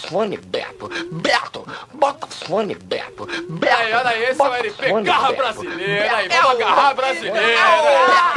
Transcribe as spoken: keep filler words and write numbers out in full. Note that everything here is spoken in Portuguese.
fone, Beto. Beto, bota fone, Beto. Beto, Aí, olha aí, esse é o bota L P fone, Garra Beto. Brasileira. Aí, Beto. vamos agarrar a brasileira.